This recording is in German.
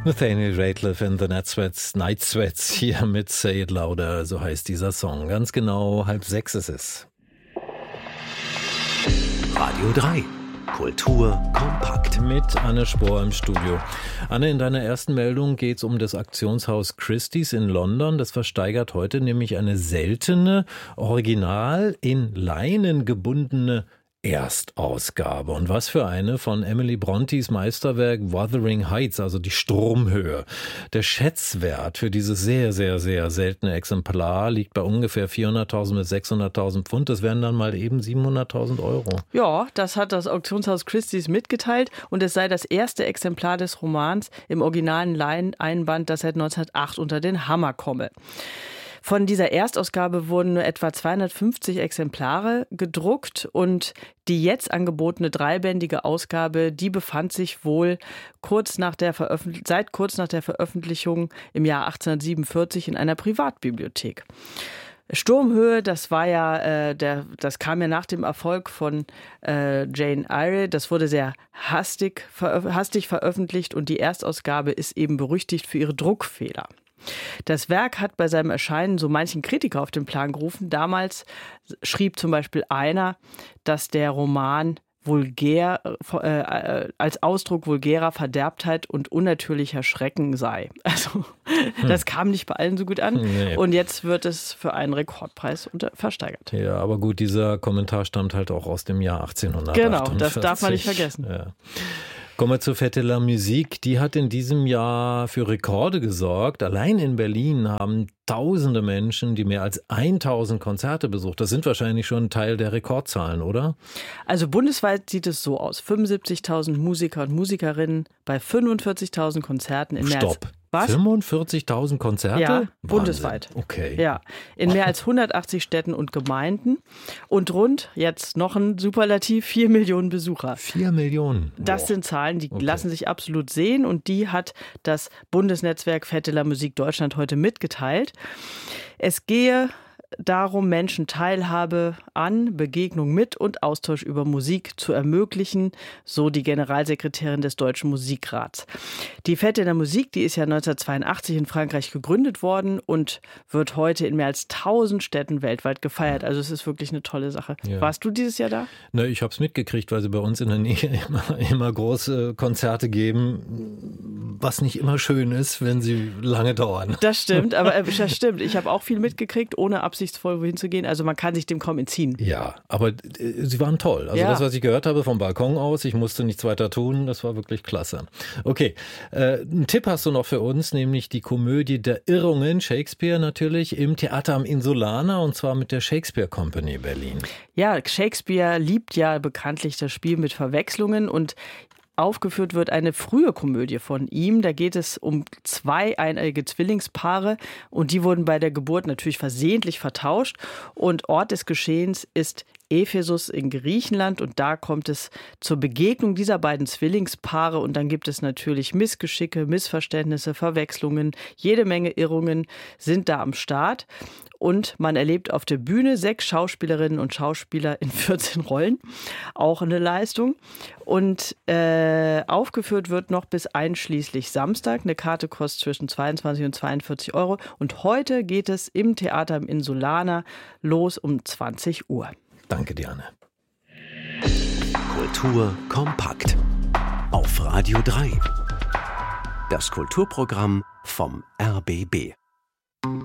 Nathaniel Rateliff and the Night Sweats hier mit Say It Louder, so heißt dieser Song. Ganz genau 5:30 ist es. Radio 3. Kultur kompakt. Mit Anne Spohr im Studio. Anne, in deiner ersten Meldung geht es um das Auktionshaus Christie's in London. Das versteigert heute nämlich eine seltene, original in Leinen gebundene Erstausgabe. Und was für eine von Emily Brontës Meisterwerk Wuthering Heights, also die Stromhöhe. Der Schätzwert für dieses sehr, sehr, sehr seltene Exemplar liegt bei ungefähr 400.000 bis 600.000 Pfund. Das wären dann mal eben 700.000 Euro. Ja, das hat das Auktionshaus Christie's mitgeteilt und es sei das erste Exemplar des Romans im originalen Leineneinband, das seit 1908 unter den Hammer komme. Von dieser Erstausgabe wurden nur etwa 250 Exemplare gedruckt und die jetzt angebotene dreibändige Ausgabe, die befand sich wohl seit kurz nach der Veröffentlichung im Jahr 1847 in einer Privatbibliothek. Sturmhöhe, das war ja, das kam ja nach dem Erfolg von Jane Eyre. Das wurde sehr hastig veröffentlicht und die Erstausgabe ist eben berüchtigt für ihre Druckfehler. Das Werk hat bei seinem Erscheinen so manchen Kritiker auf den Plan gerufen. Damals schrieb zum Beispiel einer, dass der Roman vulgär, als Ausdruck vulgärer Verderbtheit und unnatürlicher Schrecken sei. Also das kam nicht bei allen so gut an. Nee. Und jetzt wird es für einen Rekordpreis versteigert. Ja, aber gut, dieser Kommentar stammt halt auch aus dem Jahr 1848. Genau, das darf man nicht vergessen. Ja. Kommen wir zur Fête de la Musique. Die hat in diesem Jahr für Rekorde gesorgt. Allein in Berlin haben tausende Menschen, die mehr als 1000 Konzerte besucht. Das sind wahrscheinlich schon ein Teil der Rekordzahlen, oder? Also bundesweit sieht es so aus. 75.000 Musiker und Musikerinnen bei 45.000 Konzerten in mehr als... 45.000 Konzerte? Ja, Wahnsinn. Bundesweit. Okay. Ja, in mehr als 180 Städten und Gemeinden und rund, jetzt noch ein Superlativ, 4 Millionen Besucher. 4 Millionen? Das sind Zahlen, die lassen sich absolut sehen und die hat das Bundesnetzwerk Fête de la Musique Deutschland heute mitgeteilt. Es gehe darum, Menschen Teilhabe an, Begegnung mit und Austausch über Musik zu ermöglichen, so die Generalsekretärin des Deutschen Musikrats. Die Fête de la Musique, die ist ja 1982 in Frankreich gegründet worden und wird heute in mehr als 1000 Städten weltweit gefeiert. Also es ist wirklich eine tolle Sache. Ja. Warst du dieses Jahr da? Ne, ich habe es mitgekriegt, weil sie bei uns in der Nähe immer große Konzerte geben, was nicht immer schön ist, wenn sie lange dauern. Das stimmt, das stimmt. Ich habe auch viel mitgekriegt, ohne absichtvoll wohin zu gehen. Also man kann sich dem kaum entziehen. Ja, aber sie waren toll. Also das, was ich gehört habe vom Balkon aus, ich musste nichts weiter tun, das war wirklich klasse. Okay, einen Tipp hast du noch für uns, nämlich die Komödie der Irrungen, Shakespeare natürlich, im Theater am Insulaner und zwar mit der Shakespeare Company Berlin. Ja, Shakespeare liebt ja bekanntlich das Spiel mit Verwechslungen und aufgeführt wird eine frühe Komödie von ihm. Da geht es um 2 eineige Zwillingspaare und die wurden bei der Geburt natürlich versehentlich vertauscht. Und Ort des Geschehens ist Ephesus in Griechenland und da kommt es zur Begegnung dieser beiden Zwillingspaare und dann gibt es natürlich Missgeschicke, Missverständnisse, Verwechslungen, jede Menge Irrungen sind da am Start. Und man erlebt auf der Bühne 6 Schauspielerinnen und Schauspieler in 14 Rollen. Auch eine Leistung. Und aufgeführt wird noch bis einschließlich Samstag. Eine Karte kostet zwischen 22 und 42 Euro. Und heute geht es im Theater im Insulaner los um 20 Uhr. Danke, Diane. Kultur kompakt. Auf Radio 3. Das Kulturprogramm vom RBB.